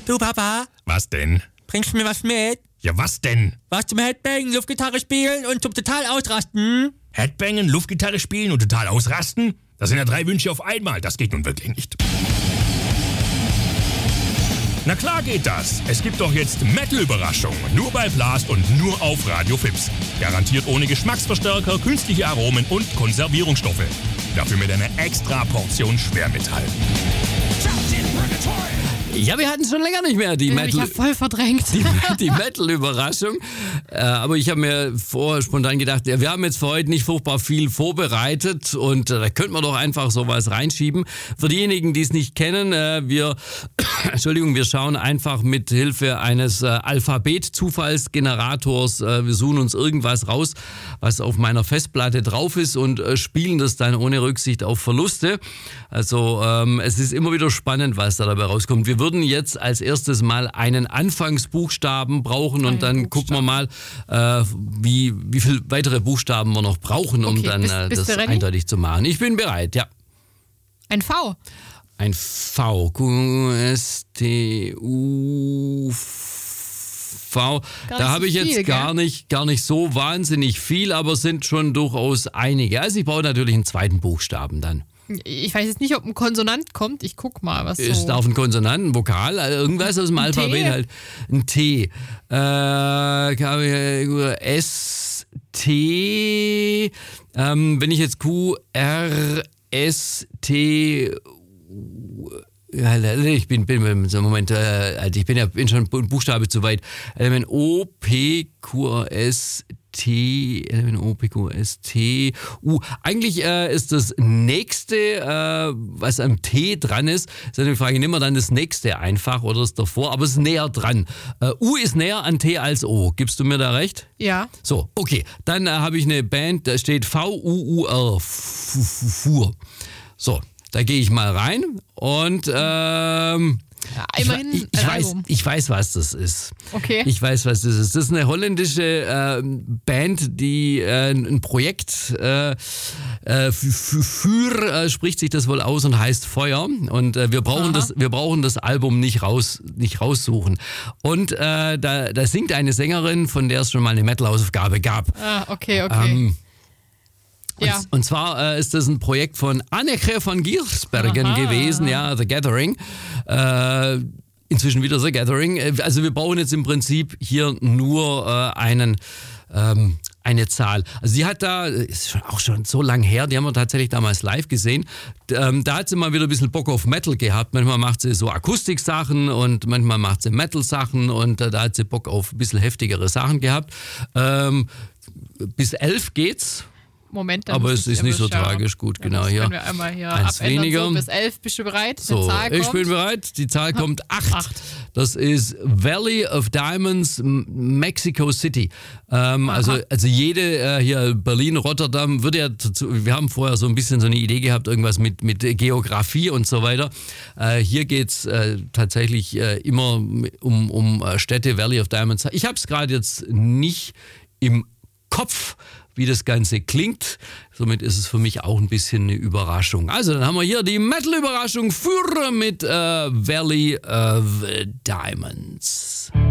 Du Papa, Was denn? bringst du mir was mit? Ja, was denn? Was zum Headbangen, Luftgitarre spielen und zum total ausrasten? Headbangen, Luftgitarre spielen und total ausrasten? Das sind ja 3 Wünsche auf einmal. Das geht nun wirklich nicht. Na klar geht das. Es gibt doch jetzt Metal-Überraschung. Nur bei Blast und nur auf Radio Fips. Garantiert ohne Geschmacksverstärker, künstliche Aromen und Konservierungsstoffe. Dafür mit einer extra Portion Schwermetall. Ja, wir hatten schon länger nicht mehr die Ich Metal... hab voll verdrängt. Die Metal-Überraschung. Aber ich habe mir vorher spontan gedacht, ja, wir haben jetzt für heute nicht furchtbar viel vorbereitet und da könnten wir doch einfach sowas reinschieben. Für diejenigen, die es nicht kennen, wir schauen einfach mit Hilfe eines Alphabet-Zufallsgenerators, wir suchen uns irgendwas raus, was auf meiner Festplatte drauf ist und spielen das dann ohne Rücksicht auf Verluste. Also es ist immer wieder spannend, was da dabei rauskommt. Wir würden jetzt als erstes mal einen Anfangsbuchstaben brauchen und dann gucken wir mal, wie viele weitere Buchstaben wir noch brauchen, um Okay, dann bist das du ready? eindeutig zu machen. Ich bin bereit, ja. Ein V. Ein V. Q-S-T-U-V. Gar Da nicht habe so ich jetzt viel, gar nicht so wahnsinnig viel, aber es sind schon durchaus einige. Also ich brauche natürlich einen zweiten Buchstaben dann. Ich weiß jetzt nicht, ob ein Konsonant kommt. Ich guck mal, was Es so... darf ein Konsonant, ein Vokal, irgendwas aus dem Alphabet T? halt. Ein T. S-T. Wenn ich jetzt Q-R-S-T... Ich bin schon ein Buchstabe zu weit. O-P-Q-S-T-U. Eigentlich ist das nächste, was am T dran ist eine Frage, nehmen wir dann das nächste einfach oder das davor, aber es ist näher dran. U ist näher an T als O. Gibst du mir da recht? Ja. So, okay. Dann habe ich eine Band, da steht V-U-U-R. Fur. So, da gehe ich mal rein und Immerhin ein Album. ich weiß, was das ist. Okay. Ich weiß, was das ist. Das ist eine holländische Band, die ein Projekt für spricht sich das wohl aus und heißt Feuer. Und wir brauchen das Album nicht raussuchen. Und da singt eine Sängerin, von der es schon mal eine Metal-Hausaufgabe gab. Okay. Ja. Und zwar ist das ein Projekt von Anneke van Giersbergen gewesen, ja, The Gathering. Inzwischen wieder The Gathering. Also wir bauen jetzt im Prinzip hier nur eine Zahl. Also sie hat da, ist auch schon so lang her, die haben wir tatsächlich damals live gesehen. Da hat sie mal wieder ein bisschen Bock auf Metal gehabt. Manchmal macht sie so Akustik-Sachen und manchmal macht sie Metal-Sachen und da hat sie Bock auf ein bisschen heftigere Sachen gehabt. Bis 11 geht's. Moment, aber es ist nicht so tragisch. Gut, genau hier. Können wir einmal hier Eins abändern. weniger. So, bis 11 bist du bereit? So, Die Zahl ich kommt. bin bereit. Die Zahl kommt 8. 8. Das ist Valley of Diamonds, Mexico City. Also jede hier Berlin, Rotterdam wird ja dazu, wir haben vorher so ein bisschen so eine Idee gehabt, irgendwas mit Geografie und so weiter. Hier geht's tatsächlich immer um Städte, Valley of Diamonds. Ich habe es gerade jetzt nicht im Kopf, wie das Ganze klingt. Somit ist es für mich auch ein bisschen eine Überraschung. Also dann haben wir hier die Metal-Überraschung für mit Valley of Diamonds.